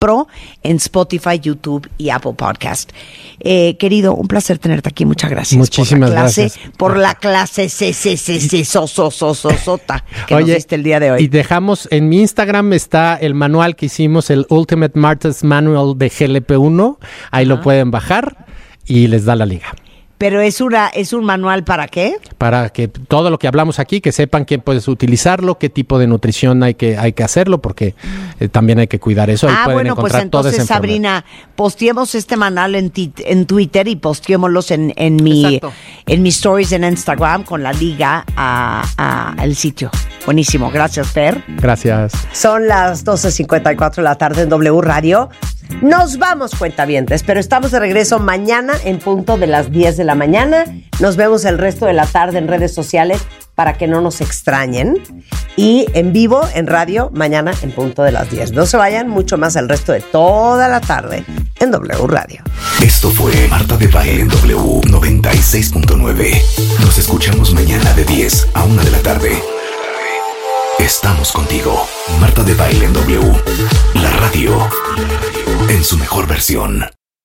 Pro en Spotify, YouTube y Apple Podcast. Querido, un placer tenerte aquí. Muchas gracias. Muchísimas gracias. Por la clase sota que nos diste el día de hoy. Y dejamos, en mi Instagram está el manual que hicimos, el Ultimate Martha's Manual de GLP-1. Ahí lo pueden bajar y les da la liga. Pero es un manual ¿para qué? Para que todo lo que hablamos aquí, que sepan quién puedes utilizarlo, qué tipo de nutrición hay que hacerlo, porque también hay que cuidar eso. Ahí pueden encontrar pues entonces, Sabrina, posteemos este manual en Twitter y posteémoslos en mis stories en Instagram con la liga al sitio. Buenísimo. Gracias, Fer. Gracias. Son las 12:54 de la tarde en W Radio. Nos vamos, cuentavientes, pero estamos de regreso mañana en punto de las 10 de la mañana. Nos vemos el resto de la tarde en redes sociales para que no nos extrañen. Y en vivo, en radio, mañana en punto de las 10. No se vayan, mucho más el resto de toda la tarde en W Radio. Esto fue Marta de Baile en W 96.9. Nos escuchamos mañana de 10 a 1 de la tarde. Estamos contigo. Marta de Baile en W. La radio en su mejor versión.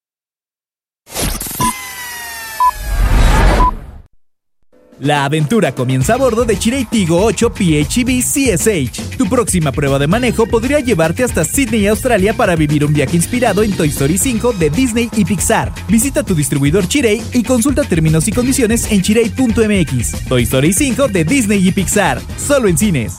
La aventura comienza a bordo de Chery Tiggo 8 PHEV CSH. Tu próxima prueba de manejo podría llevarte hasta Sydney, Australia, para vivir un viaje inspirado en Toy Story 5 de Disney y Pixar. Visita tu distribuidor Chery y consulta términos y condiciones en chery.mx. Toy Story 5 de Disney y Pixar, solo en cines.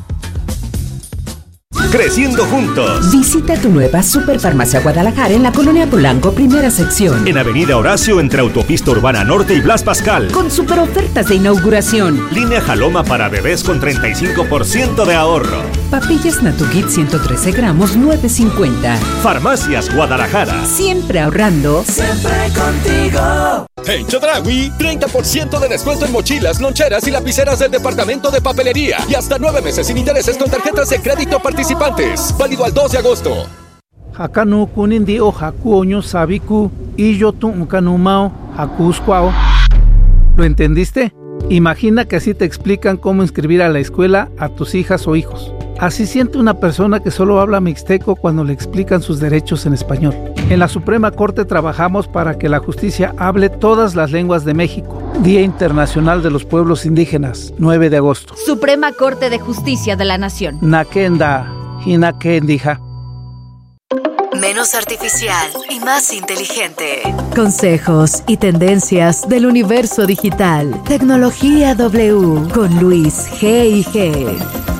Creciendo juntos. Visita tu nueva Superfarmacia Guadalajara en la Colonia Polanco, primera sección. En Avenida Horacio, entre Autopista Urbana Norte y Blas Pascal. Con super ofertas de inauguración. Línea Jaloma para bebés con 35% de ahorro. Papillas Naturgit 113 gramos, 9.50. Farmacias Guadalajara. Siempre ahorrando. Siempre contigo. En Chedraui, 30% de descuento en mochilas, loncheras y lapiceras del departamento de papelería. Y hasta 9 meses sin intereses con tarjetas de crédito participantes. Válido al 2 de agosto. Hakanu kunindi o hakuoño sabiku y yo tu ukanumao hakuskwao. ¿Lo entendiste? Imagina que así te explican cómo inscribir a la escuela a tus hijas o hijos. Así siente una persona que solo habla mixteco cuando le explican sus derechos en español. En la Suprema Corte trabajamos para que la justicia hable todas las lenguas de México. Día Internacional de los Pueblos Indígenas, 9 de agosto. Suprema Corte de Justicia de la Nación. Nakenda, hinakendija. Menos artificial y más inteligente. Consejos y tendencias del universo digital. Tecnología W con Luis G&G.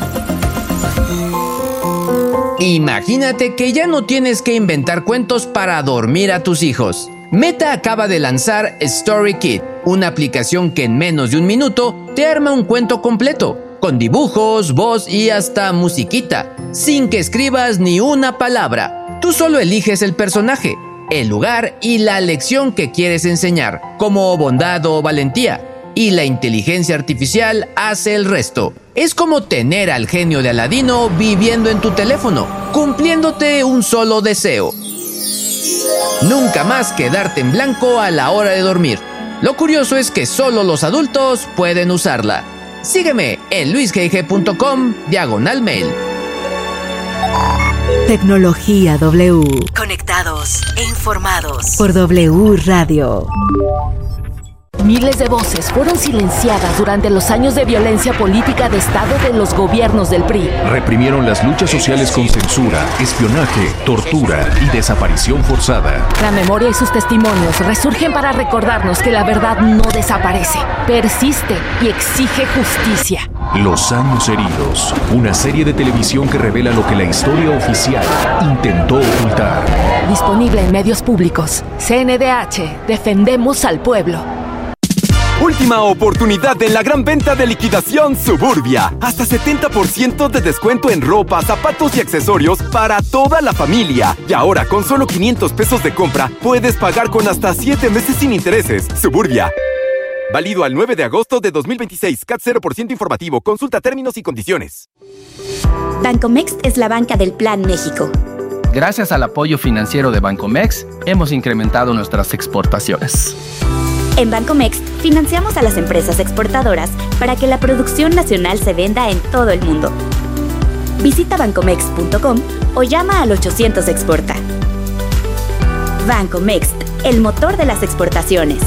Imagínate que ya no tienes que inventar cuentos para dormir a tus hijos. Meta acaba de lanzar StoryKit, una aplicación que en menos de un minuto te arma un cuento completo, con dibujos, voz y hasta musiquita, sin que escribas ni una palabra. Tú solo eliges el personaje, el lugar y la lección que quieres enseñar, como bondad o valentía, y la inteligencia artificial hace el resto. Es como tener al genio de Aladino viviendo en tu teléfono, cumpliéndote un solo deseo. Nunca más quedarte en blanco a la hora de dormir. Lo curioso es que solo los adultos pueden usarla. Sígueme en luisgg.com/mail. Tecnología W. Conectados e informados. Por W Radio. Miles de voces fueron silenciadas durante los años de violencia política de Estado de los gobiernos del PRI. Reprimieron las luchas sociales con censura, espionaje, tortura y desaparición forzada. La memoria y sus testimonios resurgen para recordarnos que la verdad no desaparece, persiste y exige justicia. Los años heridos, una serie de televisión que revela lo que la historia oficial intentó ocultar. Disponible en medios públicos. CNDH, defendemos al pueblo. Última oportunidad en la gran venta de liquidación Suburbia. Hasta 70% de descuento en ropa, zapatos y accesorios para toda la familia. Y ahora, con solo 500 pesos de compra, puedes pagar con hasta 7 meses sin intereses. Suburbia. Válido al 9 de agosto de 2026. CAT 0% informativo. Consulta términos y condiciones. Bancomext es la banca del Plan México. Gracias al apoyo financiero de Bancomext, hemos incrementado nuestras exportaciones. En Bancomext financiamos a las empresas exportadoras para que la producción nacional se venda en todo el mundo. Visita bancomext.com o llama al 800 Exporta. Bancomext, el motor de las exportaciones.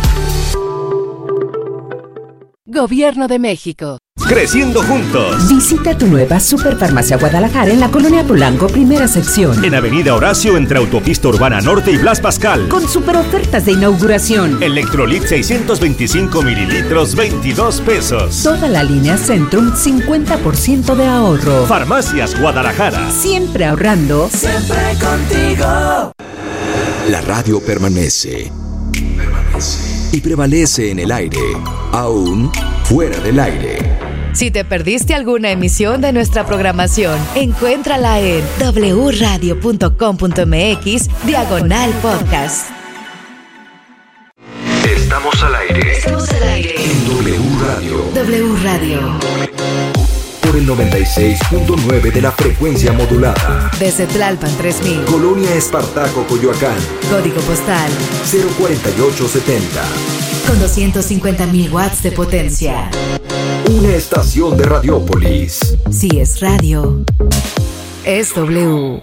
Gobierno de México. Creciendo juntos. Visita tu nueva Superfarmacia Guadalajara en la Colonia Polanco, primera sección. En Avenida Horacio, entre Autopista Urbana Norte y Blas Pascal. Con super ofertas de inauguración. Electrolit 625 mililitros, 22 pesos. Toda la línea Centrum, 50% de ahorro. Farmacias Guadalajara. Siempre ahorrando. Siempre contigo. La radio permanece. Y prevalece en el aire, aún fuera del aire. Si te perdiste alguna emisión de nuestra programación, encuéntrala en wradio.com.mx/podcast. Estamos al aire. Estamos al aire. En W Radio. W Radio. Por el 96.9 de la frecuencia modulada. Desde Tlalpan 3000. Colonia Espartaco, Coyoacán. Código postal 04870. con 250,000 watts de potencia. Una estación de Radiópolis. Si es radio, es W.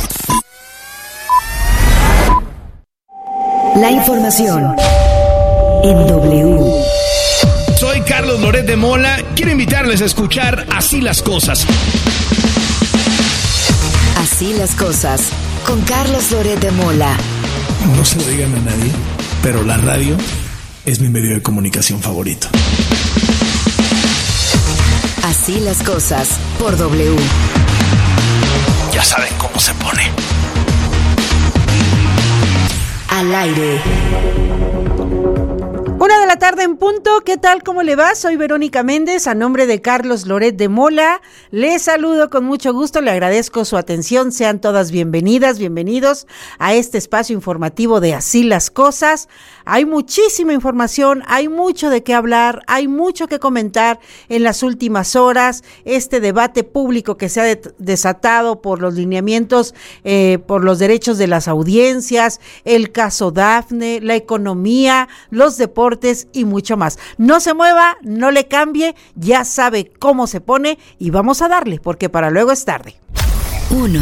La información en W. Soy Carlos Loret de Mola. Quiero invitarles a escuchar Así las Cosas. Así las cosas, con Carlos Loret de Mola. No se lo digan a nadie, pero la radio es mi medio de comunicación favorito. Así las cosas, por W. Ya saben cómo se pone. Al aire. 1:00 en punto. ¿Qué tal? ¿Cómo le va? Soy Verónica Méndez, a nombre de Carlos Loret de Mola. Les saludo con mucho gusto, le agradezco su atención. Sean todas bienvenidas, bienvenidos a este espacio informativo de Así las Cosas. Hay muchísima información, hay mucho de qué hablar, hay mucho que comentar en las últimas horas. Este debate público que se ha desatado por los lineamientos, por los derechos de las audiencias, el caso Dafne, la economía, los deportes y mucho más. No se mueva, no le cambie, ya sabe cómo se pone y vamos a darle, porque para luego es tarde. 1.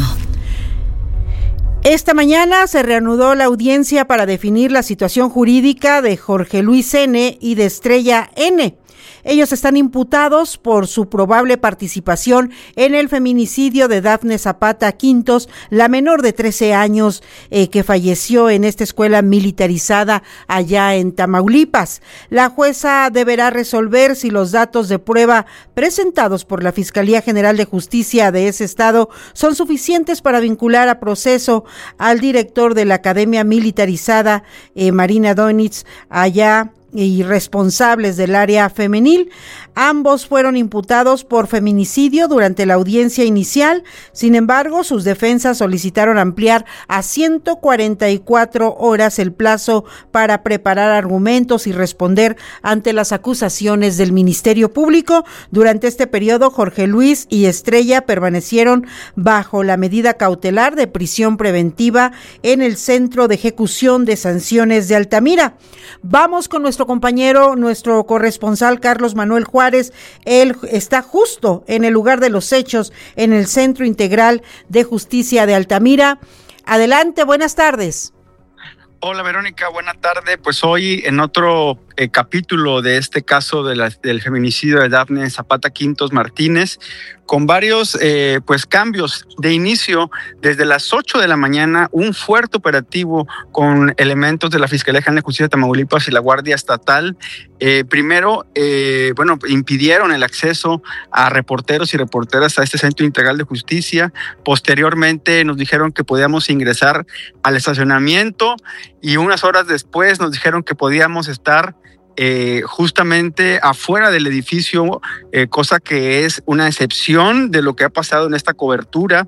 Esta mañana se reanudó la audiencia para definir la situación jurídica de Jorge Luis N. y de Estrella N. Ellos están imputados por su probable participación en el feminicidio de Dafne Zapata Quintos, la menor de 13 años que falleció en esta escuela militarizada allá en Tamaulipas. La jueza deberá resolver si los datos de prueba presentados por la Fiscalía General de Justicia de ese estado son suficientes para vincular a proceso al director de la Academia Militarizada, Marina Donitz, allá, y responsables del área femenil. Ambos fueron imputados por feminicidio durante la audiencia inicial. Sin embargo, sus defensas solicitaron ampliar a 144 horas el plazo para preparar argumentos y responder ante las acusaciones del Ministerio Público. Durante este periodo, Jorge Luis y Estrella permanecieron bajo la medida cautelar de prisión preventiva en el Centro de Ejecución de Sanciones de Altamira. Vamos con nuestro compañero, nuestro corresponsal Carlos Manuel Juárez. Él está justo en el lugar de los hechos, en el Centro Integral de Justicia de Altamira. Adelante, buenas tardes. Hola Verónica, buena tarde. Pues hoy en otro capítulo de este caso del feminicidio de Dafne Zapata Quintos Martínez, con varios cambios de inicio. Desde las 8 de la mañana, un fuerte operativo con elementos de la Fiscalía General de Justicia de Tamaulipas y la Guardia Estatal. Primero, impidieron el acceso a reporteros y reporteras a este Centro Integral de Justicia. Posteriormente nos dijeron que podíamos ingresar al estacionamiento y unas horas después nos dijeron que podíamos estar justamente afuera del edificio, cosa que es una excepción de lo que ha pasado en esta cobertura.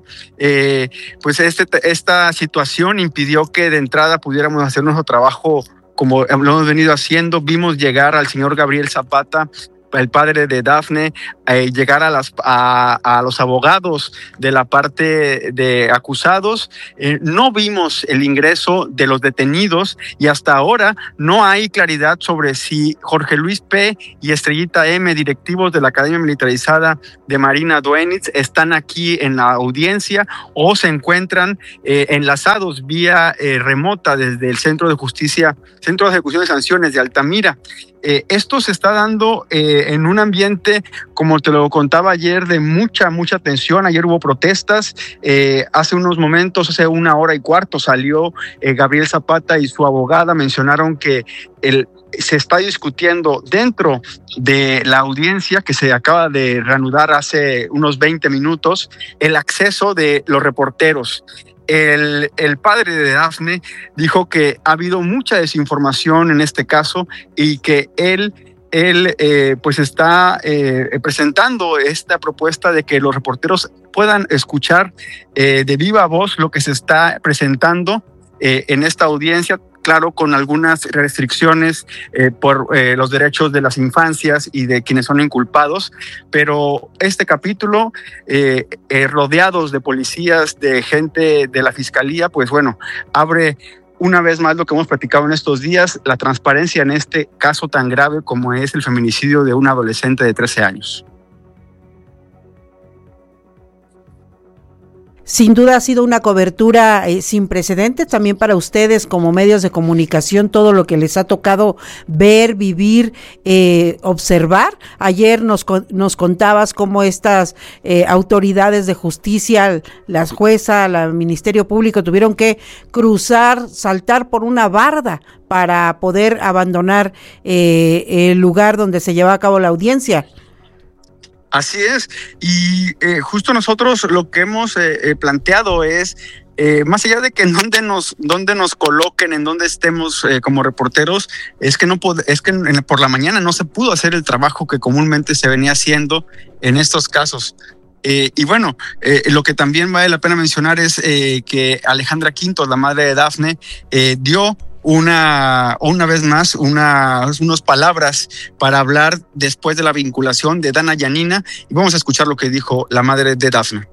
Esta situación impidió que de entrada pudiéramos hacer nuestro trabajo como lo hemos venido haciendo. Vimos llegar al señor Gabriel Zapata el padre de Dafne, llegar a los abogados de la parte de acusados. No vimos el ingreso de los detenidos y hasta ahora no hay claridad sobre si Jorge Luis P. y Estrellita M., directivos de la Academia Militarizada de Marina Duenitz, están aquí en la audiencia o se encuentran enlazados vía remota desde el Centro de Ejecución de Sanciones de Altamira. Esto se está dando en un ambiente, como te lo contaba ayer, de mucha tensión. Ayer hubo protestas. Hace unos momentos, hace 1 hora y cuarto, salió Gabriel Zapata y su abogada. Mencionaron que se está discutiendo dentro de la audiencia que se acaba de reanudar hace unos 20 minutos el acceso de los reporteros. El padre de Dafne dijo que ha habido mucha desinformación en este caso y que él pues está presentando esta propuesta de que los reporteros puedan escuchar de viva voz lo que se está presentando en esta audiencia, claro, con algunas restricciones por los derechos de las infancias y de quienes son inculpados, pero este capítulo, rodeados de policías, de gente de la fiscalía, pues bueno, abre una vez más lo que hemos platicado en estos días, la transparencia en este caso tan grave como es el feminicidio de un adolescente de 13 años. Sin duda ha sido una cobertura sin precedentes también para ustedes como medios de comunicación, todo lo que les ha tocado ver, vivir, observar. Ayer nos contabas cómo estas autoridades de justicia, la jueza, el Ministerio Público, tuvieron que saltar por una barda para poder abandonar el lugar donde se llevaba a cabo la audiencia. Así es, y justo nosotros lo que hemos planteado es, más allá de que en dónde nos coloquen, en dónde estemos como reporteros, es que por la mañana no se pudo hacer el trabajo que comúnmente se venía haciendo en estos casos. Y bueno, lo que también vale la pena mencionar es que Alejandra Quintos, la madre de Dafne, dio una vez más unas palabras para hablar después de la vinculación de Dana Yanina, y vamos a escuchar lo que dijo la madre de Dafne.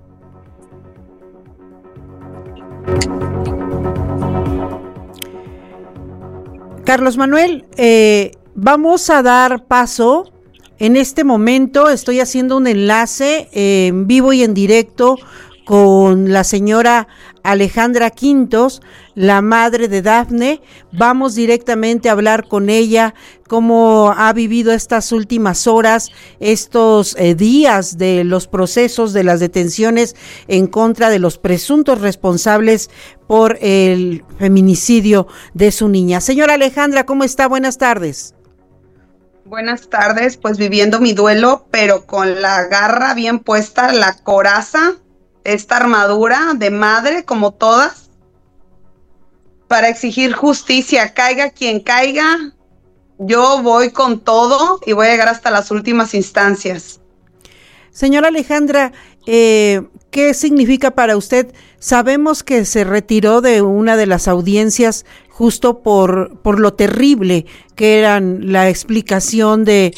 Carlos Manuel, vamos a dar paso. En este momento estoy haciendo un enlace en vivo y en directo con la señora Alejandra Quintos, la madre de Dafne. Vamos directamente a hablar con ella, cómo ha vivido estas últimas horas, estos días de los procesos, de las detenciones en contra de los presuntos responsables por el feminicidio de su niña. Señora Alejandra, ¿cómo está? Buenas tardes. Buenas tardes, pues viviendo mi duelo, pero con la garra bien puesta, la coraza, esta armadura de madre como todas, para exigir justicia, caiga quien caiga. Yo voy con todo y voy a llegar hasta las últimas instancias. Señora Alejandra, ¿qué significa para usted? Sabemos que se retiró de una de las audiencias justo por lo terrible que eran la explicación de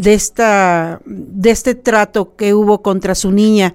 este trato que hubo contra su niña.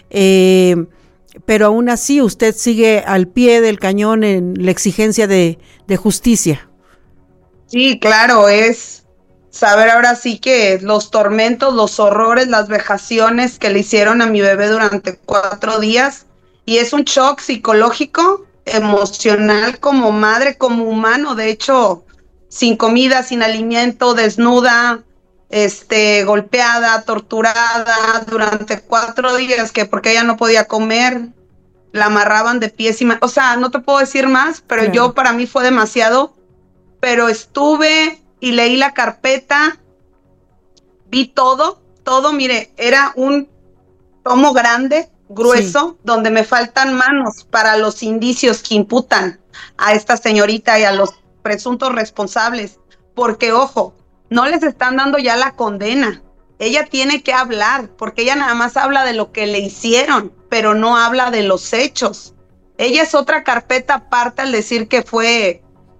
Pero aún así usted sigue al pie del cañón en la exigencia de justicia. Sí, claro, es saber ahora sí que los tormentos, los horrores, las vejaciones que le hicieron a mi bebé durante 4 días, y es un shock psicológico, emocional, como madre, como humano. De hecho, sin comida, sin alimento, desnuda, golpeada, torturada durante 4 días, que porque ella no podía comer, la amarraban de pies y manos. O sea, no te puedo decir más, pero claro. Yo, para mí fue demasiado, pero estuve y leí la carpeta, vi todo, mire, era un tomo grande, grueso, sí, donde me faltan manos para los indicios que imputan a esta señorita y a los presuntos responsables, porque ojo, no les están dando ya la condena. Ella tiene que hablar, porque ella nada más habla de lo que le hicieron, pero no habla de los hechos. Ella es otra carpeta aparte al decir que fue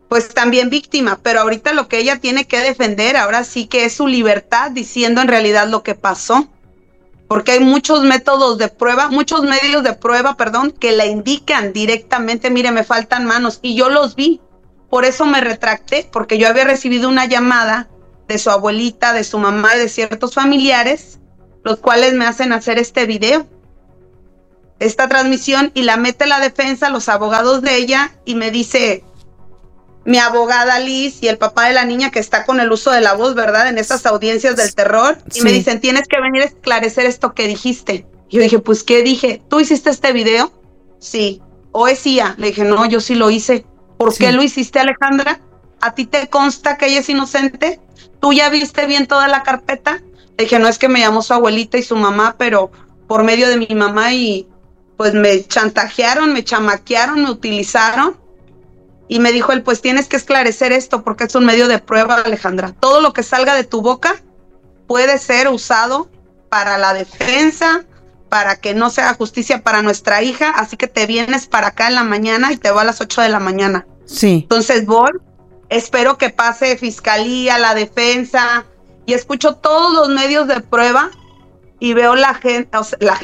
pues también víctima, pero ahorita lo que ella tiene que defender, ahora sí que es su libertad, diciendo en realidad lo que pasó, porque hay muchos métodos de prueba, muchos medios de prueba, que la indican directamente, mire, me faltan manos, y yo los vi, por eso me retracté, porque yo había recibido una llamada de su abuelita, de su mamá y de ciertos familiares, los cuales me hacen hacer este video, esta transmisión, y la mete la defensa, los abogados de ella, y me dice mi abogada Liz y el papá de la niña, que está con el uso de la voz, ¿verdad? En esas audiencias del terror, y me dicen, tienes que venir a esclarecer esto que dijiste. Y yo dije, pues, ¿qué dije? ¿Tú hiciste este video? Sí. ¿O es IA? Le dije, no, yo sí lo hice. ¿Por qué lo hiciste, Alejandra? ¿A ti te consta que ella es inocente? ¿Tú ya viste bien toda la carpeta? Le dije, no, es que me llamó su abuelita y su mamá, pero por medio de mi mamá, y pues me chantajearon, me chamaquearon, me utilizaron. Y me dijo él, pues tienes que esclarecer esto porque es un medio de prueba, Alejandra. Todo lo que salga de tu boca puede ser usado para la defensa, para que no se haga justicia para nuestra hija. Así que te vienes para acá en la mañana y te voy a las 8 de la mañana. Sí. Entonces voy, espero que pase fiscalía, la defensa, y escucho todos los medios de prueba y veo la agenda,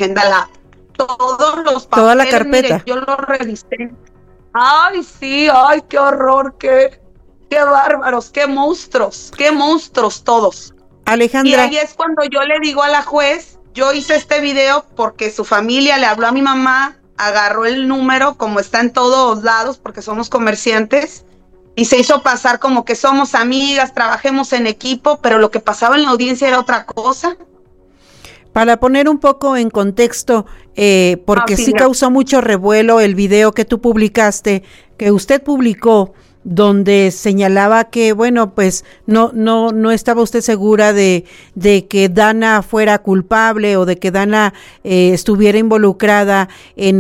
todos los papeles. Toda la carpeta. Mire, yo lo revisé. Ay, sí, ay, qué horror, qué bárbaros, qué monstruos todos. Alejandra. Y ahí es cuando yo le digo a la juez, yo hice este video porque su familia le habló a mi mamá, agarró el número, como está en todos lados, porque somos comerciantes, y se hizo pasar como que somos amigas, trabajemos en equipo, pero lo que pasaba en la audiencia era otra cosa. Para poner un poco en contexto, porque sí causó mucho revuelo el video que tú publicaste, que usted publicó, donde señalaba que, bueno, pues no estaba usted segura de que Dana fuera culpable o de que Dana estuviera involucrada en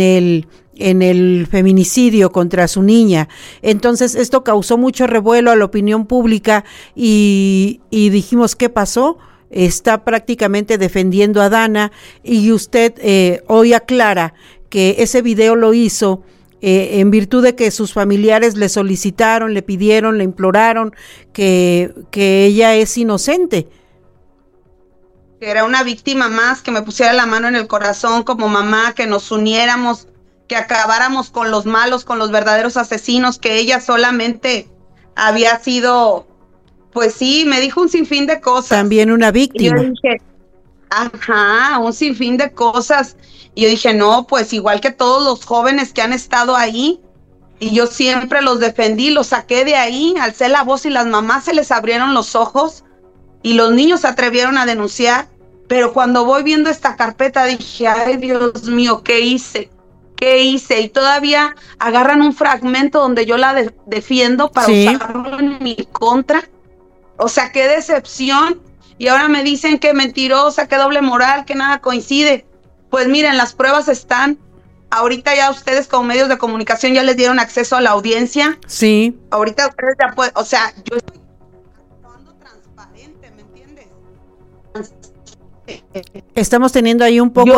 el feminicidio contra su niña. Entonces esto causó mucho revuelo a la opinión pública y dijimos, ¿qué pasó? Está prácticamente defendiendo a Dana, y usted hoy aclara que ese video lo hizo en virtud de que sus familiares le solicitaron, le pidieron, le imploraron que ella es inocente. Que era una víctima más, que me pusiera la mano en el corazón como mamá, que nos uniéramos, que acabáramos con los malos, con los verdaderos asesinos, que ella solamente había sido... Pues sí, me dijo un sinfín de cosas. También una víctima. Y yo dije, un sinfín de cosas. Y yo dije, no, pues igual que todos los jóvenes que han estado ahí, y yo siempre los defendí, los saqué de ahí, alcé la voz y las mamás se les abrieron los ojos y los niños se atrevieron a denunciar. Pero cuando voy viendo esta carpeta dije, ay, Dios mío, ¿qué hice? ¿Qué hice? Y todavía agarran un fragmento donde yo la defiendo para usarlo en mi contra. O sea, qué decepción. Y ahora me dicen que mentirosa, que doble moral, que nada coincide. Pues miren, las pruebas están. Ahorita ya ustedes como medios de comunicación ya les dieron acceso a la audiencia. Sí. Ahorita ustedes ya pueden, o sea, yo estoy actuando transparente, ¿me entiendes? Estamos teniendo ahí un poco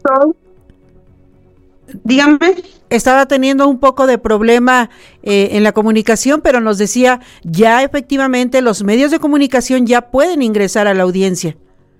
Dígame. Estaba teniendo un poco de problema en la comunicación, pero nos decía, ya efectivamente los medios de comunicación ya pueden ingresar a la audiencia.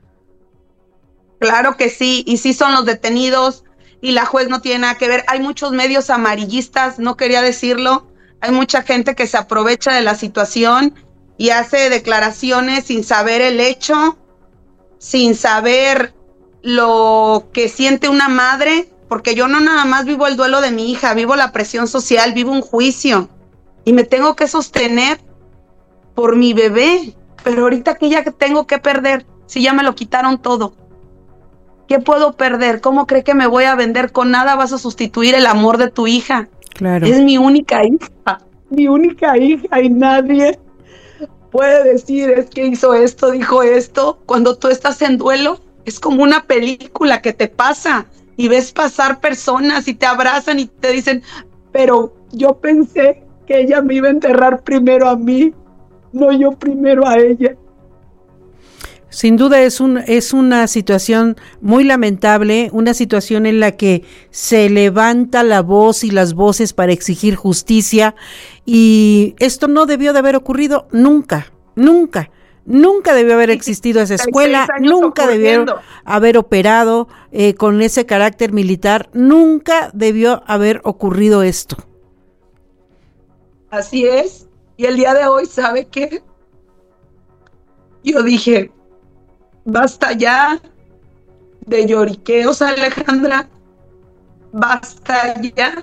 Claro que sí, y sí son los detenidos, y la juez no tiene nada que ver. Hay muchos medios amarillistas, no quería decirlo, hay mucha gente que se aprovecha de la situación y hace declaraciones sin saber el hecho, sin saber lo que siente una madre, porque yo no nada más vivo el duelo de mi hija, vivo la presión social, vivo un juicio y me tengo que sostener por mi bebé, pero ahorita que ya tengo que perder, si ya me lo quitaron todo, ¿qué puedo perder? ¿Cómo cree que me voy a vender? Con nada vas a sustituir el amor de tu hija. Claro. Es mi única hija y nadie puede decir, es que hizo esto, dijo esto. Cuando tú estás en duelo, es como una película que te pasa y ves pasar personas y te abrazan y te dicen, pero yo pensé que ella me iba a enterrar primero a mí, no yo primero a ella. Sin duda es una situación muy lamentable, una situación en la que se levanta la voz y las voces para exigir justicia, y esto no debió de haber ocurrido nunca debió haber existido esa escuela, nunca debió haber operado con ese carácter militar, nunca debió haber ocurrido esto. Así es, y el día de hoy, ¿sabe qué? Yo dije, basta ya de lloriqueos, Alejandra, basta ya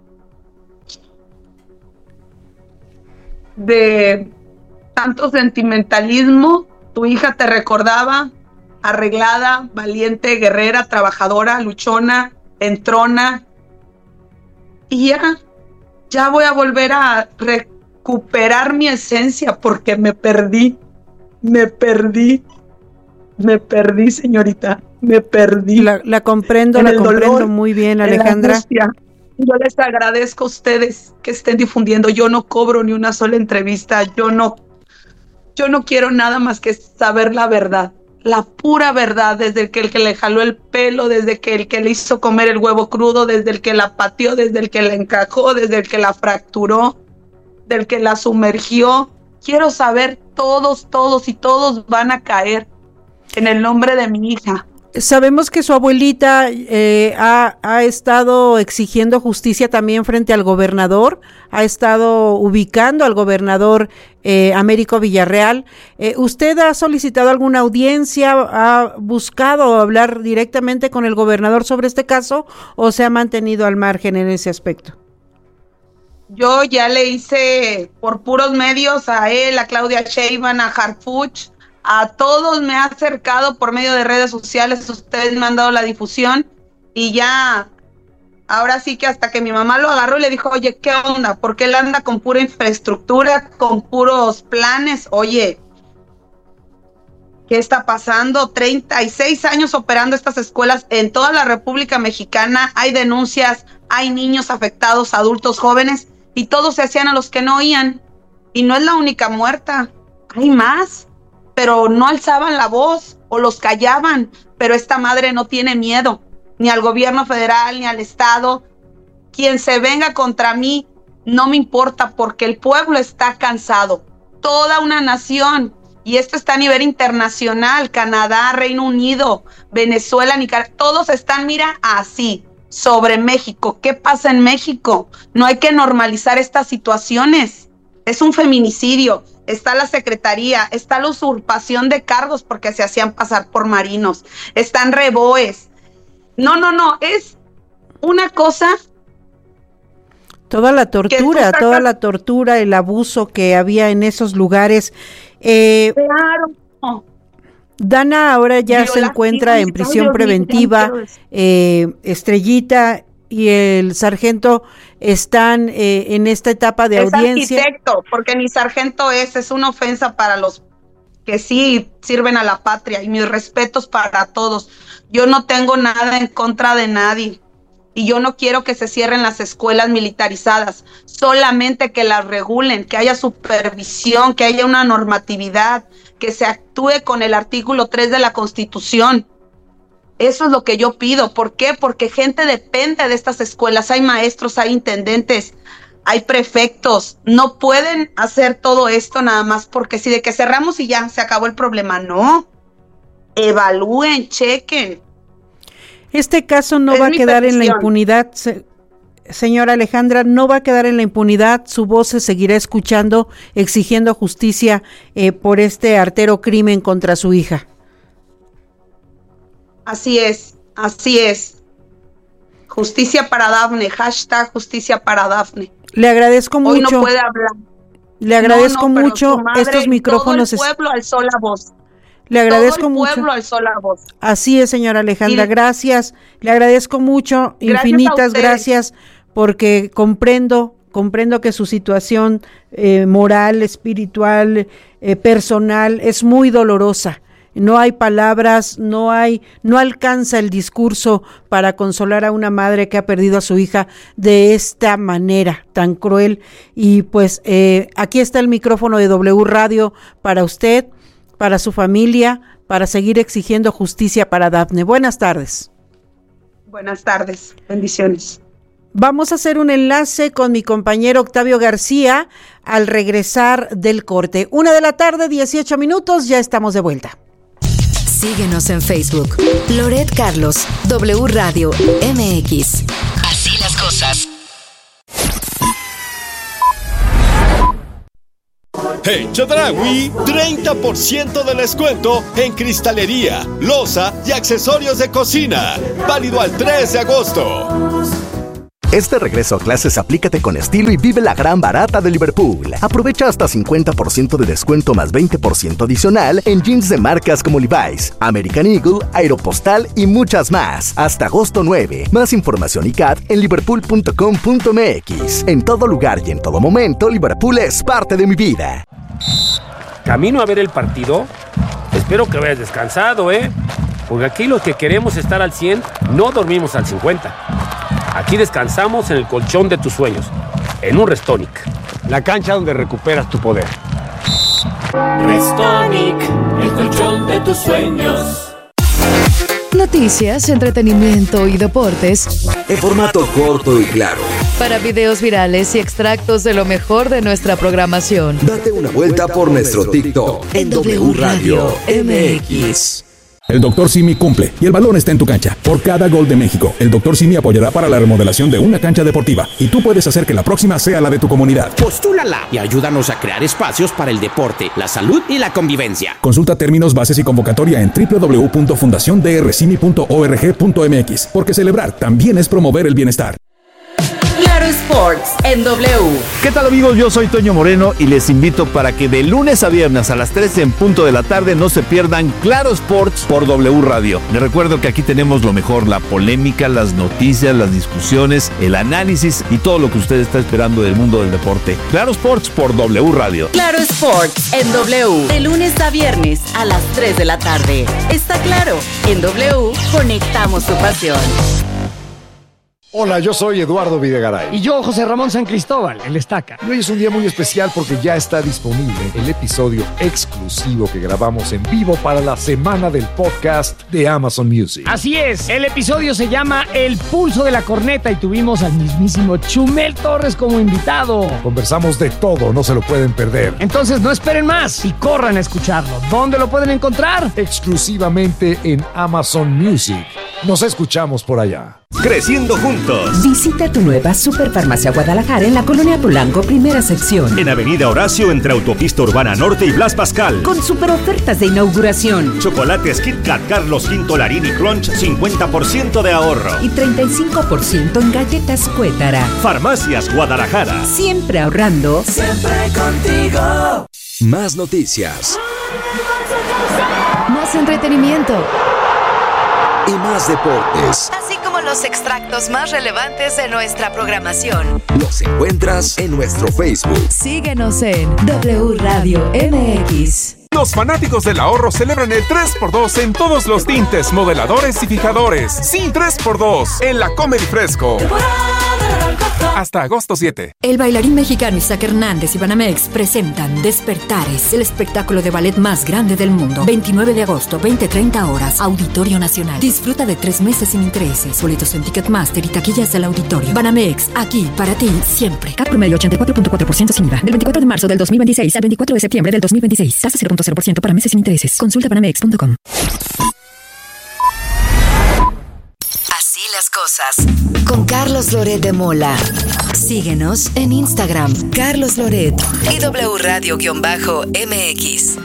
de tanto sentimentalismo. Tu hija te recordaba arreglada, valiente, guerrera, trabajadora, luchona, entrona, y ya voy a volver a recuperar mi esencia porque me perdí, señorita, me perdí. La comprendo, la comprendo dolor, muy bien, Alejandra. Yo les agradezco a ustedes que estén difundiendo. Yo no cobro ni una sola entrevista, yo no quiero nada más que saber la verdad, la pura verdad, desde el que le jaló el pelo, desde el que le hizo comer el huevo crudo, desde el que la pateó, desde el que la encajó, desde el que la fracturó, del que la sumergió. Quiero saber todos y todos van a caer en el nombre de mi hija. Sabemos que su abuelita ha estado exigiendo justicia también frente al gobernador, ha estado ubicando al gobernador Américo Villarreal. ¿Usted ha solicitado alguna audiencia, ha buscado hablar directamente con el gobernador sobre este caso o se ha mantenido al margen en ese aspecto? Yo ya le hice por puros medios a él, a Claudia Sheinbaum, a Harfuch, a todos me ha acercado por medio de redes sociales, ustedes me han dado la difusión y ya, ahora sí que hasta que mi mamá lo agarró y le dijo, oye, ¿qué onda? Porque él anda con pura infraestructura, con puros planes, oye, ¿qué está pasando? 36 años operando estas escuelas en toda la República Mexicana, hay denuncias, hay niños afectados, adultos, jóvenes, y todos se hacían a los que no oían, y no es la única muerta, hay más, pero no alzaban la voz o los callaban, pero esta madre no tiene miedo, ni al gobierno federal, ni al estado. Quien se venga contra mí, no me importa, porque el pueblo está cansado, toda una nación, y esto está a nivel internacional, Canadá, Reino Unido, Venezuela, Nicaragua, todos están, mira, así, sobre México. ¿Qué pasa en México? No hay que normalizar estas situaciones, es un feminicidio. Está la secretaría, está la usurpación de cargos porque se hacían pasar por marinos, están reboes. No, es una cosa. Toda la tortura, el abuso que había en esos lugares. Claro. Dana ahora ya se encuentra en prisión preventiva, Estrellita y el sargento están en esta etapa de audiencia. Es arquitecto, porque mi sargento es una ofensa para los que sí sirven a la patria, y mis respetos para todos. Yo no tengo nada en contra de nadie, y yo no quiero que se cierren las escuelas militarizadas, solamente que las regulen, que haya supervisión, que haya una normatividad, que se actúe con el artículo 3 de la Constitución. Eso es lo que yo pido. ¿Por qué? Porque gente depende de estas escuelas. Hay maestros, hay intendentes, hay prefectos. No pueden hacer todo esto nada más porque sí, de que cerramos y ya se acabó el problema. No. Evalúen, chequen. Este caso no va a quedar en la impunidad, señora Alejandra, no va a quedar en la impunidad. Su voz se seguirá escuchando, exigiendo justicia por este artero crimen contra su hija. Así es. Justicia para Dafne, hashtag justicia para Dafne. Le agradezco mucho. Hoy no puede hablar. Le agradezco mucho madre, estos micrófonos. Todo el pueblo alzó la voz. Le agradezco mucho. Todo el pueblo alzó la voz. Así es, señora Alejandra, gracias. Le agradezco mucho, infinitas gracias, porque comprendo que su situación moral, espiritual, personal es muy dolorosa. No hay palabras, no alcanza el discurso para consolar a una madre que ha perdido a su hija de esta manera tan cruel. Y pues aquí está el micrófono de W Radio para usted, para su familia, para seguir exigiendo justicia para Dafne. Buenas tardes. Buenas tardes, bendiciones. Vamos a hacer un enlace con mi compañero Octavio García al regresar del corte. 1:18 p.m, ya estamos de vuelta. Síguenos en Facebook. Loret Carlos, W Radio MX. Así las cosas. En Chedraui, 30% de descuento en cristalería, loza y accesorios de cocina. Válido al 3 de agosto. Este regreso a clases aplícate con estilo y vive la gran barata de Liverpool. Aprovecha hasta 50% de descuento más 20% adicional en jeans de marcas como Levi's, American Eagle, Aeropostal y muchas más. Hasta agosto 9. Más información y CAT en liverpool.com.mx. En todo lugar y en todo momento, Liverpool es parte de mi vida. ¿Camino a ver el partido? Espero que hayas descansado, porque aquí los que queremos estar al 100 no dormimos al 50. Aquí descansamos en el colchón de tus sueños, en un Restonic, la cancha donde recuperas tu poder. Restonic, el colchón de tus sueños. Noticias, entretenimiento y deportes en formato corto y claro. Para videos virales y extractos de lo mejor de nuestra programación. Date una vuelta por nuestro TikTok en W Radio MX. El Dr. Simi cumple y el balón está en tu cancha. Por cada gol de México, el Dr. Simi apoyará para la remodelación de una cancha deportiva y tú puedes hacer que la próxima sea la de tu comunidad. Postúlala y ayúdanos a crear espacios para el deporte, la salud y la convivencia. Consulta términos, bases y convocatoria en www.fundaciondrcimi.org.mx, porque celebrar también es promover el bienestar. Claro Sports en W. ¿Qué tal, amigos? Yo soy Toño Moreno y les invito para que de lunes a viernes a las 3 en punto de la tarde no se pierdan Claro Sports por W Radio. Les recuerdo que aquí tenemos lo mejor, la polémica, las noticias, las discusiones, el análisis y todo lo que usted está esperando del mundo del deporte. Claro Sports por W Radio. Claro Sports en W. De lunes a viernes a las 3 de la tarde. Está claro, en W conectamos tu pasión. Hola, yo soy Eduardo Videgaray. Y yo, José Ramón San Cristóbal, el Estaca. Hoy es un día muy especial porque ya está disponible el episodio exclusivo que grabamos en vivo para la semana del podcast de Amazon Music. Así es, el episodio se llama El Pulso de la Corneta y tuvimos al mismísimo Chumel Torres como invitado. Conversamos de todo, no se lo pueden perder. Entonces no esperen más y corran a escucharlo. ¿Dónde lo pueden encontrar? Exclusivamente en Amazon Music. Nos escuchamos por allá. Creciendo juntos. Visita tu nueva Superfarmacia Guadalajara en la Colonia Polanco, primera sección. En Avenida Horacio, entre Autopista Urbana Norte y Blas Pascal. Con super ofertas de inauguración. Chocolates Kit Kat Carlos V Larini Crunch, 50% de ahorro. Y 35% en galletas Cuétara. Farmacias Guadalajara. Siempre ahorrando. Siempre contigo. Más noticias. Más entretenimiento. Y más deportes. Así como los extractos más relevantes de nuestra programación. Los encuentras en nuestro Facebook. Síguenos en W Radio MX. Los fanáticos del ahorro celebran el 3x2 en todos los tintes, modeladores y fijadores. Sí, 3x2 en la Comedy Fresco. Hasta agosto 7. El bailarín mexicano Isaac Hernández y Banamex presentan Despertares, el espectáculo de ballet más grande del mundo. 29 de agosto, 20:30 horas, Auditorio Nacional. Disfruta de 3 meses sin intereses. Boletos en Ticketmaster y taquillas del auditorio. Banamex, aquí para ti siempre. CAT promedio 84.4% sin IVA. Del 24 de marzo del 2026 al 24 de septiembre del 2026. Tasa 0.0% para meses sin intereses. Consulta banamex.com. Así las cosas. Con Carlos Loret de Mola. Síguenos en Instagram, Carlos Loret y W Radio-MX.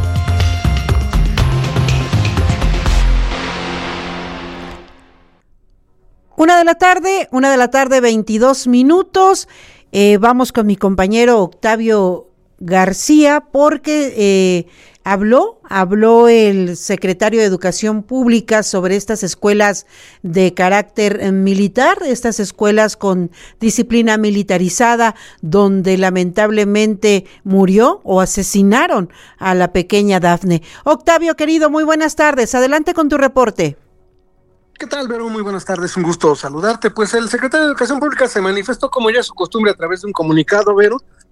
Una de la tarde, 22 minutos. Vamos con mi compañero Octavio García porque habló el secretario de Educación Pública sobre estas escuelas de carácter militar, estas escuelas con disciplina militarizada, donde lamentablemente murió o asesinaron a la pequeña Dafne. Octavio, querido, muy buenas tardes. Adelante con tu reporte. ¿Qué tal, Vero? Muy buenas tardes, un gusto saludarte. Pues el secretario de Educación Pública se manifestó, como ya es su costumbre, a través de un comunicado, Vero,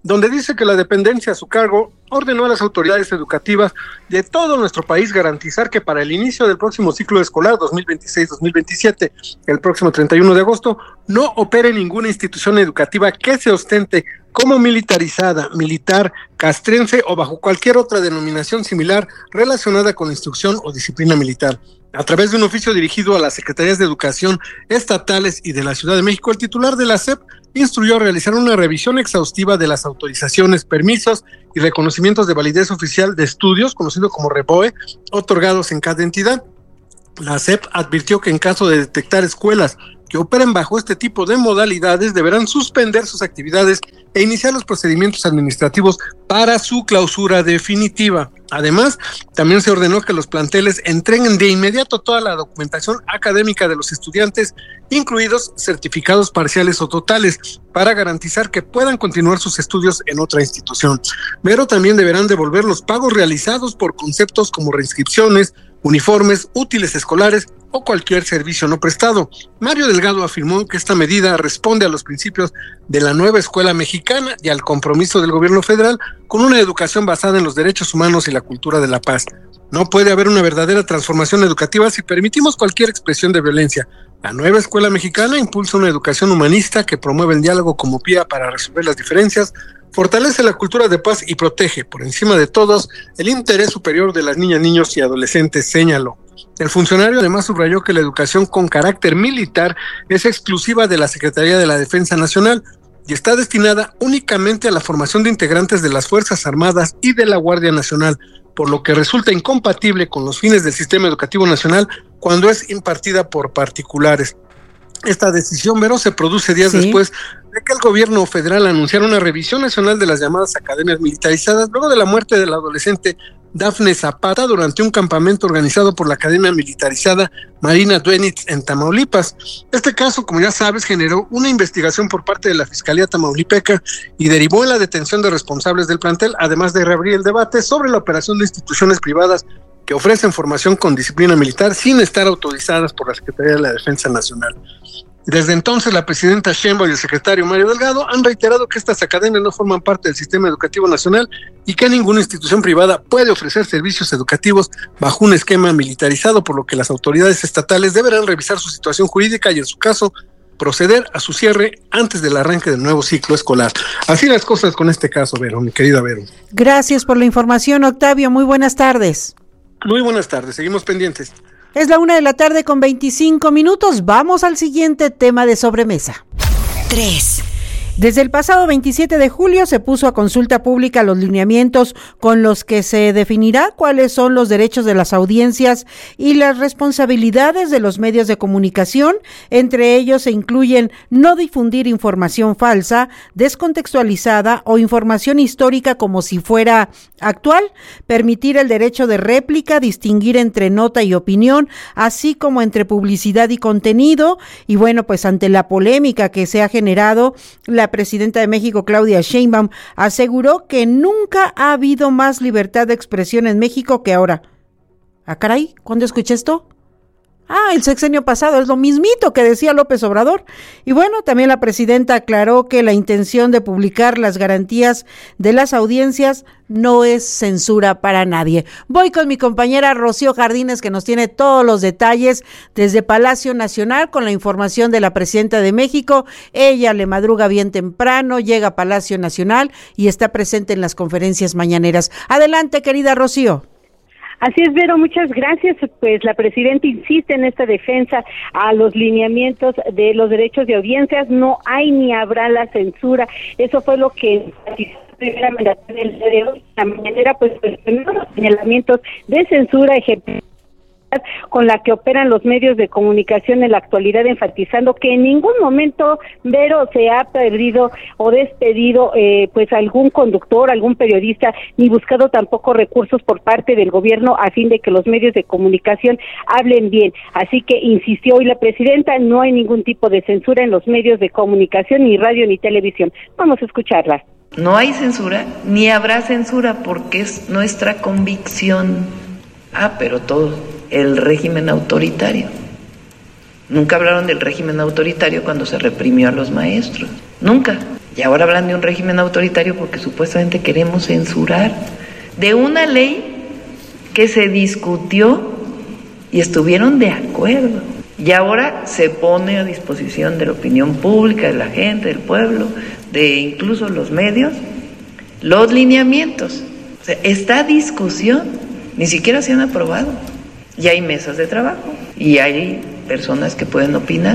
donde dice que la dependencia a su cargo ordenó a las autoridades educativas de todo nuestro país garantizar que para el inicio del próximo ciclo escolar 2026-2027, el próximo 31 de agosto, no opere ninguna institución educativa que se ostente como militarizada, militar, castrense o bajo cualquier otra denominación similar relacionada con instrucción o disciplina militar. A través de un oficio dirigido a las Secretarías de Educación estatales y de la Ciudad de México, el titular de la SEP instruyó a realizar una revisión exhaustiva de las autorizaciones, permisos y reconocimientos de validez oficial de estudios, conocido como REBOE, otorgados en cada entidad. La SEP advirtió que en caso de detectar escuelas que operen bajo este tipo de modalidades, deberán suspender sus actividades e iniciar los procedimientos administrativos para su clausura definitiva. Además, también se ordenó que los planteles entreguen de inmediato toda la documentación académica de los estudiantes, incluidos certificados parciales o totales, para garantizar que puedan continuar sus estudios en otra institución. Pero también deberán devolver los pagos realizados por conceptos como reinscripciones, uniformes, útiles escolares o cualquier servicio no prestado. Mario Delgado afirmó que esta medida responde a los principios de la nueva escuela mexicana y al compromiso del gobierno federal con una educación basada en los derechos humanos y la cultura de la paz. No puede haber una verdadera transformación educativa si permitimos cualquier expresión de violencia. La nueva escuela mexicana impulsa una educación humanista que promueve el diálogo como vía para resolver las diferencias, fortalece la cultura de paz y protege, por encima de todos, el interés superior de las niñas, niños y adolescentes, señaló. El funcionario además subrayó que la educación con carácter militar es exclusiva de la Secretaría de la Defensa Nacional y está destinada únicamente a la formación de integrantes de las Fuerzas Armadas y de la Guardia Nacional, por lo que resulta incompatible con los fines del sistema educativo nacional cuando es impartida por particulares. Esta decisión, Vero, se produce días después de que el gobierno federal anunciara una revisión nacional de las llamadas academias militarizadas luego de la muerte del adolescente Dafne Zapata durante un campamento organizado por la Academia Militarizada Marina Duenitz en Tamaulipas. Este caso, como ya sabes, generó una investigación por parte de la Fiscalía Tamaulipeca y derivó en la detención de responsables del plantel, además de reabrir el debate sobre la operación de instituciones privadas que ofrecen formación con disciplina militar sin estar autorizadas por la Secretaría de la Defensa Nacional. Desde entonces, la presidenta Sheinbaum y el secretario Mario Delgado han reiterado que estas academias no forman parte del sistema educativo nacional y que ninguna institución privada puede ofrecer servicios educativos bajo un esquema militarizado, por lo que las autoridades estatales deberán revisar su situación jurídica y, en su caso, proceder a su cierre antes del arranque del nuevo ciclo escolar. Así las cosas con este caso, Vero, mi querida Vero. Gracias por la información, Octavio. Muy buenas tardes. Muy buenas tardes, seguimos pendientes. Es la 1:00 con 25 minutos. Vamos al siguiente tema de sobremesa. 3. Desde el pasado 27 de julio se puso a consulta pública los lineamientos con los que se definirá cuáles son los derechos de las audiencias y las responsabilidades de los medios de comunicación. Entre ellos se incluyen no difundir información falsa, descontextualizada o información histórica como si fuera actual, permitir el derecho de réplica, distinguir entre nota y opinión, así como entre publicidad y contenido. Y bueno, pues ante la polémica que se ha generado, la presidenta de México, Claudia Sheinbaum, aseguró que nunca ha habido más libertad de expresión en México que ahora. Ah, caray, ¿cuándo escuché esto? El sexenio pasado, es lo mismito que decía López Obrador. Y bueno, también la presidenta aclaró que la intención de publicar las garantías de las audiencias no es censura para nadie. Voy con mi compañera Rocío Jardines, que nos tiene todos los detalles desde Palacio Nacional con la información de la presidenta de México. Ella le madruga bien temprano, llega a Palacio Nacional y está presente en las conferencias mañaneras. Adelante, querida Rocío. Así es, Vero, muchas gracias. Pues la presidenta insiste en esta defensa a los lineamientos de los derechos de audiencias. No hay ni habrá la censura. Eso fue lo que primera mandataria del día de hoy. La mañanera, pues los señalamientos de censura ejemplares con la que operan los medios de comunicación en la actualidad, enfatizando que en ningún momento, Vero, se ha perdido o despedido pues algún conductor, algún periodista, ni buscado tampoco recursos por parte del gobierno a fin de que los medios de comunicación hablen bien. Así que insistió hoy la presidenta, no hay ningún tipo de censura en los medios de comunicación, ni radio ni televisión. Vamos a escucharla. No hay censura, ni habrá censura, porque es nuestra convicción. Pero todo el régimen autoritario. Nunca hablaron del régimen autoritario cuando se reprimió a los maestros. Nunca. Y ahora hablan de un régimen autoritario porque supuestamente queremos censurar de una ley que se discutió y estuvieron de acuerdo. Y ahora se pone a disposición de la opinión pública, de la gente, del pueblo, de incluso los medios, los lineamientos. O sea, esta discusión ni siquiera se han aprobado. Y hay mesas de trabajo y hay personas que pueden opinar.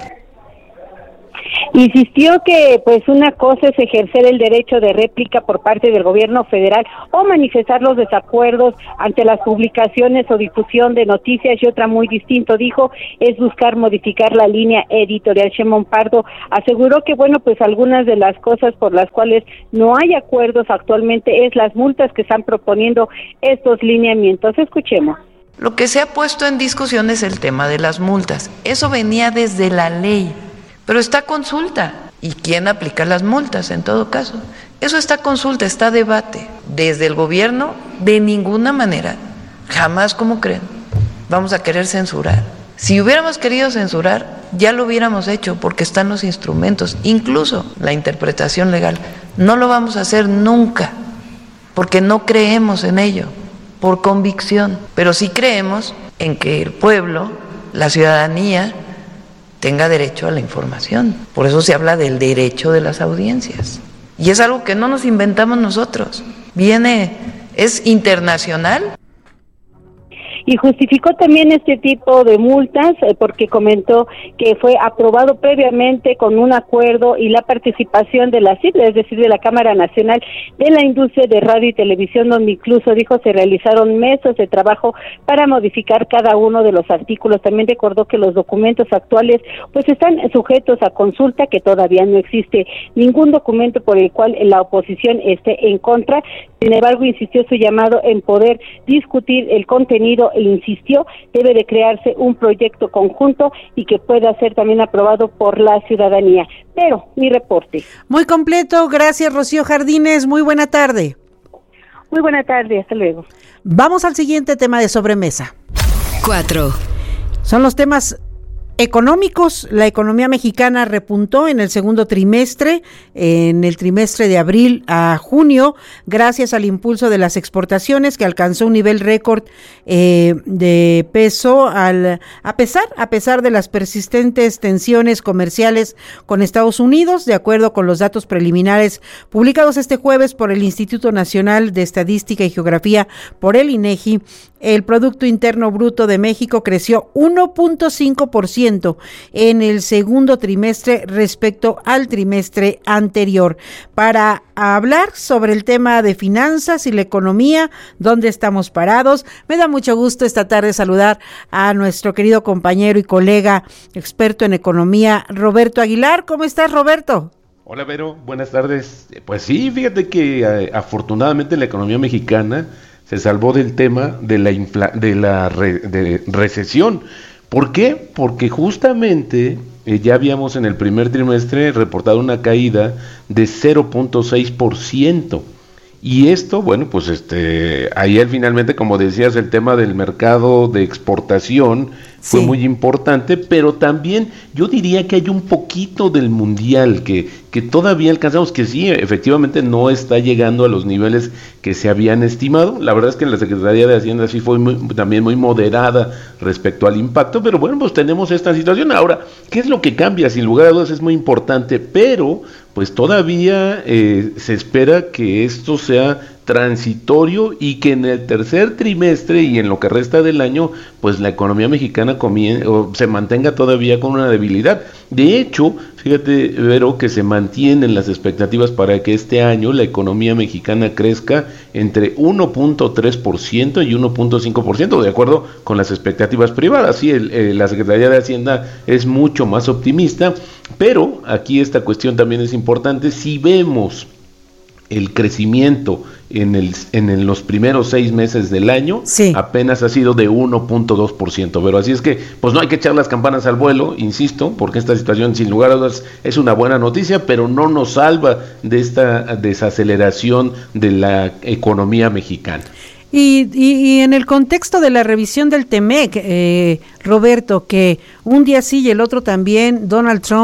Insistió que pues una cosa es ejercer el derecho de réplica por parte del gobierno federal o manifestar los desacuerdos ante las publicaciones o difusión de noticias, y otra muy distinto, dijo, es buscar modificar la línea editorial. Sheinbaum Pardo aseguró que bueno, pues algunas de las cosas por las cuales no hay acuerdos actualmente es las multas que están proponiendo estos lineamientos. Escuchemos. Lo que se ha puesto en discusión es el tema de las multas. Eso venía desde la ley. Pero está a consulta. ¿Y quién aplica las multas en todo caso? Eso está a consulta, está a debate. Desde el gobierno, de ninguna manera, jamás, como creen, vamos a querer censurar. Si hubiéramos querido censurar, ya lo hubiéramos hecho porque están los instrumentos, incluso la interpretación legal. No lo vamos a hacer nunca porque no creemos en ello, por convicción. Pero sí creemos en que el pueblo, la ciudadanía, tenga derecho a la información. Por eso se habla del derecho de las audiencias. Y es algo que no nos inventamos nosotros. Es internacional. Y justificó también este tipo de multas porque comentó que fue aprobado previamente con un acuerdo y la participación de la CID, es decir, de la Cámara Nacional de la Industria de Radio y Televisión, donde incluso, dijo, se realizaron meses de trabajo para modificar cada uno de los artículos. También recordó que los documentos actuales pues están sujetos a consulta, que todavía no existe ningún documento por el cual la oposición esté en contra. Sin embargo, insistió su llamado en poder discutir el contenido e insistió, debe de crearse un proyecto conjunto y que pueda ser también aprobado por la ciudadanía. Pero, mi reporte. Muy completo, gracias Rocío Jardines, muy buena tarde. Muy buena tarde, hasta luego. Vamos al siguiente tema de sobremesa. 4. Son los temas económicos. La economía mexicana repuntó en el segundo trimestre, en el trimestre de abril a junio, gracias al impulso de las exportaciones, que alcanzó un nivel récord de peso a pesar de las persistentes tensiones comerciales con Estados Unidos. De acuerdo con los datos preliminares publicados este jueves por el Instituto Nacional de Estadística y Geografía, por el INEGI, el Producto Interno Bruto de México creció 1.5% en el segundo trimestre respecto al trimestre anterior. Para hablar sobre el tema de finanzas y la economía, dónde estamos parados, me da mucho gusto esta tarde saludar a nuestro querido compañero y colega experto en economía, Roberto Aguilar. ¿Cómo estás, Roberto? Hola, Vero, buenas tardes. Pues sí, fíjate que afortunadamente la economía mexicana se salvó del tema de la recesión. ¿Por qué? Porque justamente ya habíamos en el primer trimestre reportado una caída de 0.6%. Y esto, bueno, pues ayer finalmente, como decías, el tema del mercado de exportación fue muy importante, pero también yo diría que hay un poquito del mundial que todavía alcanzamos, que sí, efectivamente no está llegando a los niveles que se habían estimado. La verdad es que la Secretaría de Hacienda sí fue también muy moderada respecto al impacto, pero bueno, pues tenemos esta situación. Ahora, ¿qué es lo que cambia? Sin lugar a dudas es muy importante, pero pues todavía se espera que esto sea transitorio y que en el tercer trimestre y en lo que resta del año, pues la economía mexicana se mantenga todavía con una debilidad. De hecho, fíjate, Vero, que se mantienen las expectativas para que este año la economía mexicana crezca entre 1.3% y 1.5%, de acuerdo con las expectativas privadas. Sí, la Secretaría de Hacienda es mucho más optimista, pero aquí esta cuestión también es importante. Si vemos el crecimiento en los primeros 6 meses del año, apenas ha sido de 1.2%, pero así es que pues no hay que echar las campanas al vuelo, insisto, porque esta situación sin lugar a dudas es una buena noticia, pero no nos salva de esta desaceleración de la economía mexicana. Y en el contexto de la revisión del TEMEC, Roberto, que un día sí y el otro también, Donald Trump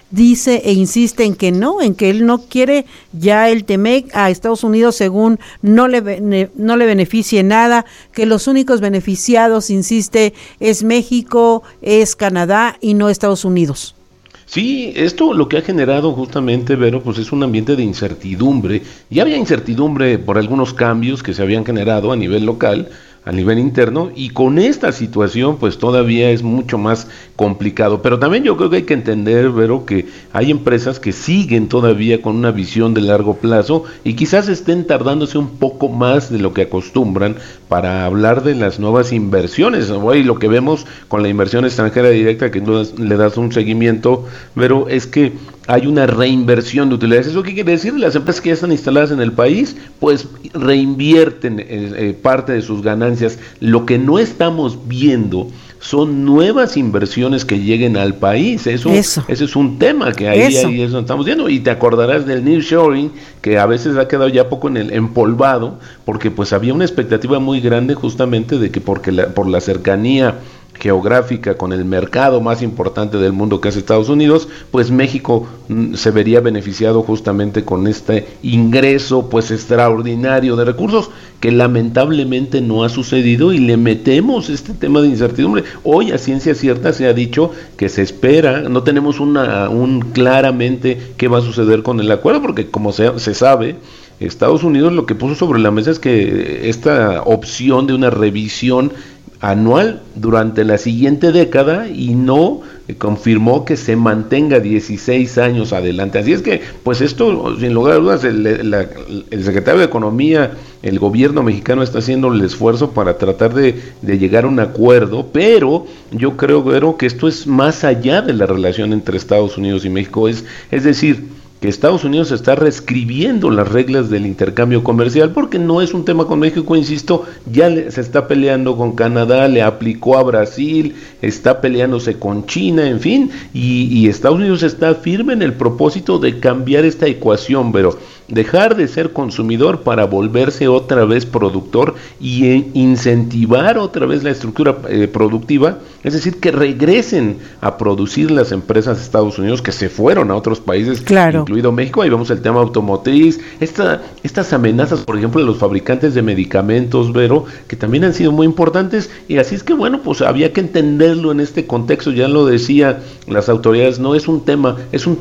dice e insiste en que él no quiere ya el TEMEC a Estados Unidos, según no le beneficie nada, que los únicos beneficiados, insiste, es México, es Canadá y no Estados Unidos. Sí, esto lo que ha generado justamente, Vero, pues es un ambiente de incertidumbre. Ya había incertidumbre por algunos cambios que se habían generado a nivel local, a nivel interno, y con esta situación pues todavía es mucho más complicado. Pero también yo creo que hay que entender, Vero, que hay empresas que siguen todavía con una visión de largo plazo y quizás estén tardándose un poco más de lo que acostumbran para hablar de las nuevas inversiones. Hoy lo que vemos con la inversión extranjera directa, que tú le das un seguimiento, Vero, es que hay una reinversión de utilidades. ¿Eso qué quiere decir? Las empresas que ya están instaladas en el país, pues reinvierten parte de sus ganancias. Lo que no estamos viendo son nuevas inversiones que lleguen al país. Ese es un tema que ahí es donde estamos viendo. Y te acordarás del nearshoring, que a veces ha quedado ya poco empolvado, porque pues había una expectativa muy grande justamente de que por la cercanía geográfica con el mercado más importante del mundo, que es Estados Unidos, pues México se vería beneficiado justamente con este ingreso pues extraordinario de recursos, que lamentablemente no ha sucedido, y le metemos este tema de incertidumbre. Hoy a ciencia cierta se ha dicho que se espera, no tenemos un claramente qué va a suceder con el acuerdo, porque como se sabe, Estados Unidos lo que puso sobre la mesa es que esta opción de una revisión anual durante la siguiente década, y no confirmó que se mantenga 16 años adelante. Así es que, pues esto, sin lugar a dudas, el secretario de Economía, el gobierno mexicano está haciendo el esfuerzo para tratar de llegar a un acuerdo, pero yo creo que esto es más allá de la relación entre Estados Unidos y México, es decir, que Estados Unidos está reescribiendo las reglas del intercambio comercial, porque no es un tema con México, insisto, ya se está peleando con Canadá, le aplicó a Brasil, está peleándose con China, en fin, y Estados Unidos está firme en el propósito de cambiar esta ecuación, pero dejar de ser consumidor para volverse otra vez productor y incentivar otra vez la estructura productiva, es decir, que regresen a producir las empresas de Estados Unidos que se fueron a otros países, claro, incluido México. Ahí vemos el tema automotriz, estas amenazas, por ejemplo, de los fabricantes de medicamentos, Vero, que también han sido muy importantes, y así es que bueno, pues había que entenderlo en este contexto. Ya lo decía las autoridades, no es un tema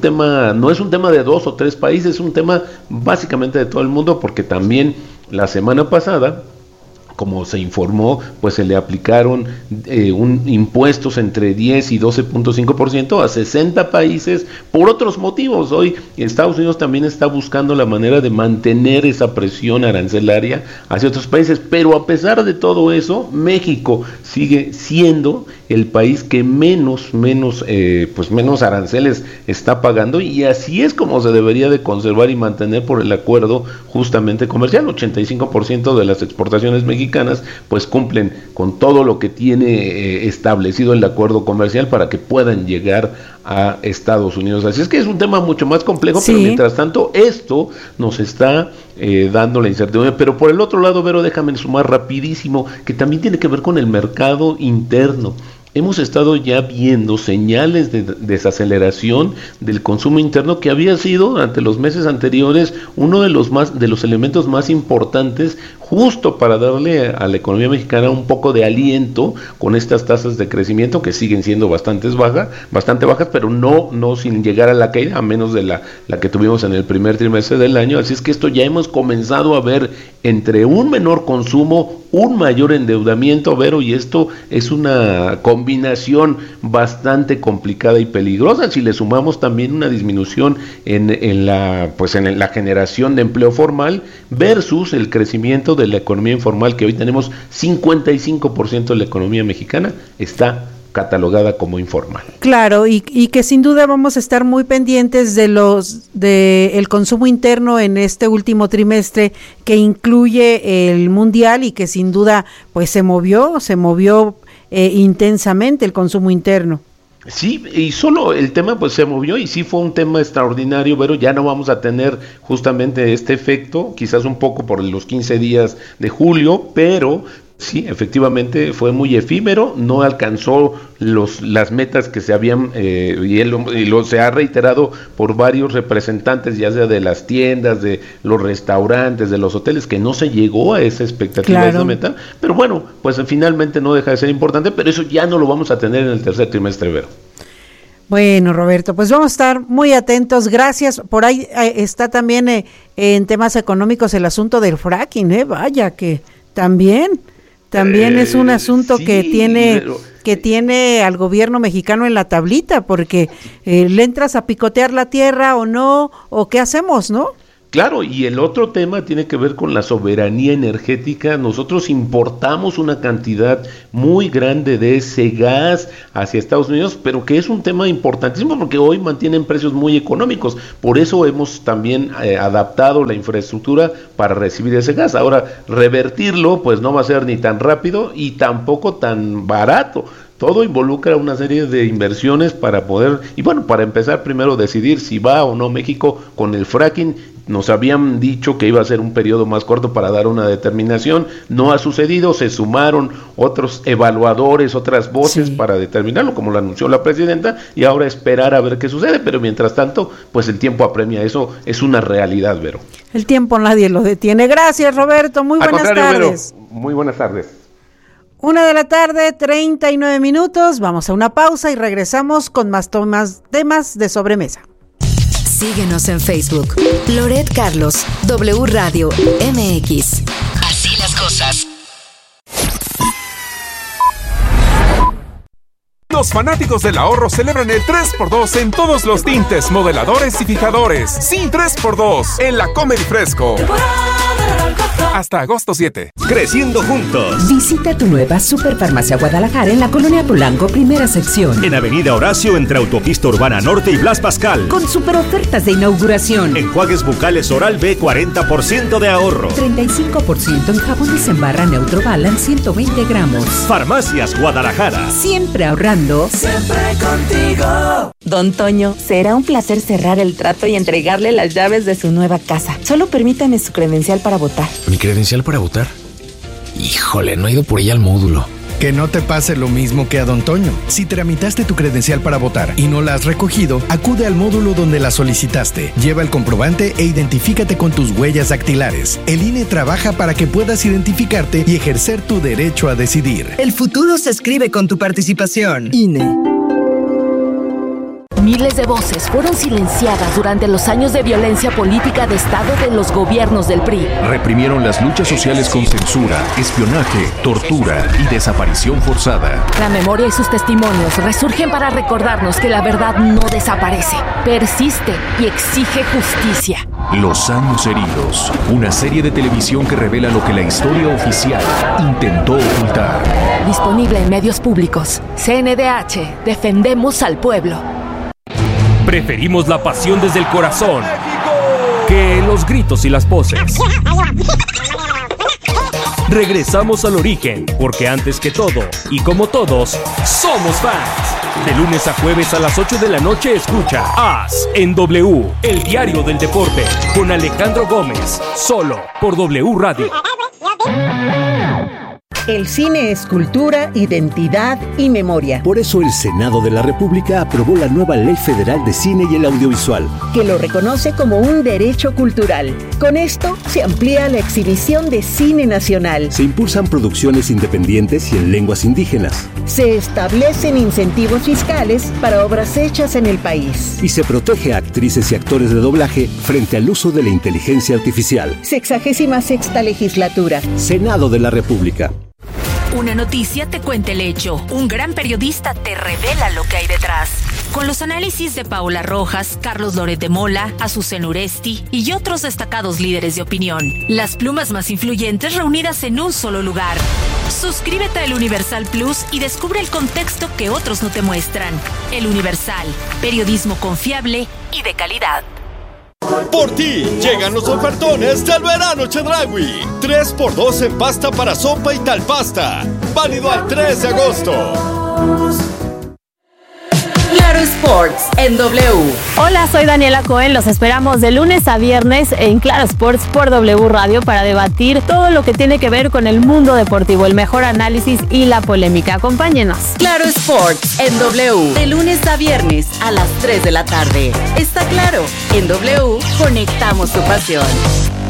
de 2 o 3 países, es un tema básicamente de todo el mundo, porque también la semana pasada, como se informó, pues se le aplicaron impuestos entre 10 y 12.5% a 60 países por otros motivos. Hoy Estados Unidos también está buscando la manera de mantener esa presión arancelaria hacia otros países, pero a pesar de todo eso, México sigue siendo el país que menos aranceles está pagando, y así es como se debería de conservar y mantener por el acuerdo justamente comercial. 85% de las exportaciones mexicanas pues cumplen con todo lo que tiene establecido el acuerdo comercial para que puedan llegar a Estados Unidos. Así es que es un tema mucho más complejo, sí, pero mientras tanto esto nos está dando la incertidumbre. Pero por el otro lado, Vero, déjame sumar rapidísimo que también tiene que ver con el mercado interno. Hemos estado ya viendo señales de desaceleración del consumo interno, que había sido durante los meses anteriores uno de los elementos más importantes, justo para darle a la economía mexicana un poco de aliento con estas tasas de crecimiento que siguen siendo bastante bajas, pero no sin llegar a la caída, a menos de la que tuvimos en el primer trimestre del año. Así es que esto ya hemos comenzado a ver entre un menor consumo, un mayor endeudamiento, Vero, y esto es una combinación bastante complicada y peligrosa. Si le sumamos también una disminución en la generación de empleo formal versus el crecimiento de la economía informal, que hoy tenemos 55% de la economía mexicana está catalogada como informal. Claro, y que sin duda vamos a estar muy pendientes de el consumo interno en este último trimestre, que incluye el mundial, y que sin duda pues se movió intensamente el consumo interno. Sí, y solo el tema pues se movió, y sí fue un tema extraordinario, pero ya no vamos a tener justamente este efecto, quizás un poco por los 15 días de julio, pero Sí, efectivamente fue muy efímero, no alcanzó las metas que se habían, se ha reiterado por varios representantes, ya sea de las tiendas, de los restaurantes, de los hoteles, que no se llegó a esa expectativa, claro, de esa meta, pero bueno, pues finalmente no deja de ser importante, pero eso ya no lo vamos a tener en el tercer trimestre, Vero. Bueno, Roberto, pues vamos a estar muy atentos, gracias. Por ahí está también en temas económicos el asunto del fracking, vaya que también es un asunto, sí, que tiene al gobierno mexicano en la tablita, porque le entras a picotear la tierra o no, o qué hacemos, ¿no? Claro, y el otro tema tiene que ver con la soberanía energética. Nosotros importamos una cantidad muy grande de ese gas hacia Estados Unidos, pero que es un tema importantísimo porque hoy mantienen precios muy económicos. Por eso hemos también adaptado la infraestructura para recibir ese gas. Ahora, revertirlo pues no va a ser ni tan rápido y tampoco tan barato. Todo involucra una serie de inversiones para poder, y bueno, para empezar primero decidir si va o no México con el fracking. Nos habían dicho que iba a ser un periodo más corto para dar una determinación, no ha sucedido, se sumaron otros evaluadores, otras voces, sí, para determinarlo, como lo anunció la presidenta, y ahora esperar a ver qué sucede, pero mientras tanto, pues el tiempo apremia, eso es una realidad, Vero. El tiempo nadie lo detiene. Gracias, Roberto, muy buenas tardes. Vero, muy buenas tardes. 1:39 p.m, vamos a una pausa y regresamos con más temas de sobremesa. Síguenos en Facebook, Loret Carlos, W Radio MX. Así las cosas. Los fanáticos del ahorro celebran el 3x2 en todos los tintes, modeladores y fijadores. Sí, 3x2 en la Comedy Fresco. Hasta agosto 7. Creciendo juntos. Visita tu nueva Superfarmacia Guadalajara en la Colonia Polanco, primera sección. En Avenida Horacio, entre Autopista Urbana Norte y Blas Pascal. Con super ofertas de inauguración. Enjuagues bucales Oral B, 40% de ahorro. 35% en jabones en barra Neutro Balance, 120 gramos. Farmacias Guadalajara. Siempre ahorrando. Siempre contigo. Don Toño, será un placer cerrar el trato y entregarle las llaves de su nueva casa. Solo permítame su credencial para votar. ¿Mi credencial para votar? Híjole, no he ido por ella al módulo. Que no te pase lo mismo que a Don Toño. Si tramitaste tu credencial para votar y no la has recogido, acude al módulo donde la solicitaste. Lleva el comprobante e identifícate con tus huellas dactilares. El INE trabaja para que puedas identificarte y ejercer tu derecho a decidir. El futuro se escribe con tu participación. INE. Miles de voces fueron silenciadas durante los años de violencia política de Estado de los gobiernos del PRI. Reprimieron las luchas sociales con censura, espionaje, tortura y desaparición forzada. La memoria y sus testimonios resurgen para recordarnos que la verdad no desaparece, persiste y exige justicia. Los años heridos, una serie de televisión que revela lo que la historia oficial intentó ocultar. Disponible en medios públicos. CNDH, defendemos al pueblo. Preferimos la pasión desde el corazón que los gritos y las poses. Regresamos al origen, porque antes que todo, y como todos, somos fans. De lunes a jueves a las 8 de la noche escucha As en W, el diario del deporte, con Alejandro Gómez, solo por W Radio. El cine es cultura, identidad y memoria. Por eso el Senado de la República aprobó la nueva Ley Federal de Cine y el Audiovisual, que lo reconoce como un derecho cultural. Con esto se amplía la exhibición de cine nacional. Se impulsan producciones independientes y en lenguas indígenas. Se establecen incentivos fiscales para obras hechas en el país. Y se protege a actrices y actores de doblaje frente al uso de la inteligencia artificial. 66ª legislatura. Senado de la República. Una noticia te cuenta el hecho. Un gran periodista te revela lo que hay detrás. Con los análisis de Paola Rojas, Carlos Loret de Mola, Azucena Uresti y otros destacados líderes de opinión. Las plumas más influyentes reunidas en un solo lugar. Suscríbete al Universal Plus y descubre el contexto que otros no te muestran. El Universal, periodismo confiable y de calidad. Por ti llegan los ofertones del verano Chedraui. 3x2 en pasta para sopa y tal pasta. Válido al 3 de agosto. La Claro Sports en W. Hola, soy Daniela Cohen. Los esperamos de lunes a viernes en Claro Sports por W Radio para debatir todo lo que tiene que ver con el mundo deportivo, el mejor análisis y la polémica. Acompáñenos. Claro Sports en W. De lunes a viernes a las 3 de la tarde. Está claro, en W conectamos tu pasión.